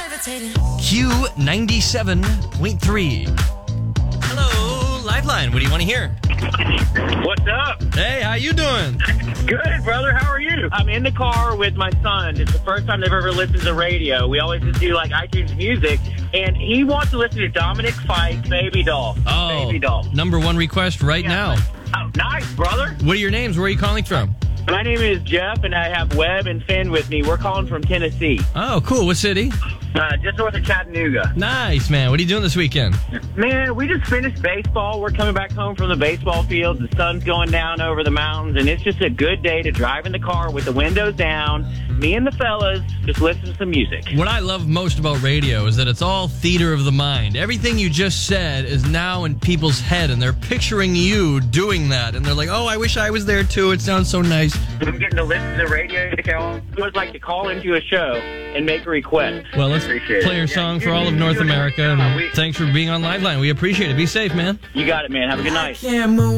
Q97.3. Hello, Lifeline. What do you want to hear? What's up? Hey, how you doing? Good, brother. How are you? I'm in the car with my son. It's the first time they've ever listened to radio. We always just do like iTunes music, and he wants to listen to Dominic Fike, Baby Doll. Oh, Baby Doll. number one request right now. Oh, nice, brother. What are your names? Where are you calling from? My name is Jeff, and I have Webb and Finn with me. We're calling from Tennessee, Oh, cool. What city? just north of Chattanooga. Nice, man. What are you doing this weekend? Man, we just finished baseball. We're coming back home from the baseball fields. The sun's going down over the mountains, and it's just a good day to drive in the car with the windows down. Me and the fellas just listen to some music. What I love most about radio is that it's all theater of the mind. Everything you just said is now in people's head, and they're picturing you doing that. And they're like, oh, I wish I was there, too. It sounds so nice. I'm getting to listen to radio. I would like to call into a show and make a request. Well, let's Appreciate play it. your song for all of North America. And thanks for being on Liveline. We appreciate it. Be safe, man. You got it, man. Have a good night.